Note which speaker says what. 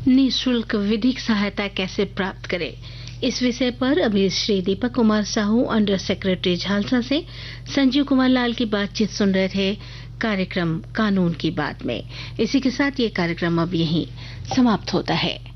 Speaker 1: निःशुल्क विधिक सहायता कैसे प्राप्त करें, इस विषय पर अभी श्री दीपक कुमार साहू, अंडर सेक्रेटरी झालसा से संजीव कुमार लाल की बातचीत सुन रहे थे कार्यक्रम कानून की बात में। इसी के साथ ये कार्यक्रम अब यहीं समाप्त होता है।